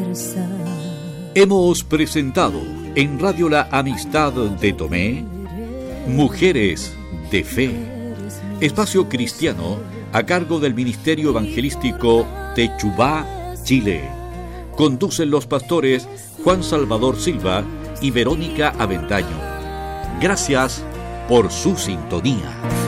Hemos presentado en Radio La Amistad de Tomé, Mujeres de Fe, espacio cristiano a cargo del Ministerio Evangelístico Techubá, Chile. Conducen los pastores Juan Salvador Silva y Verónica Avendaño. Gracias por su sintonía.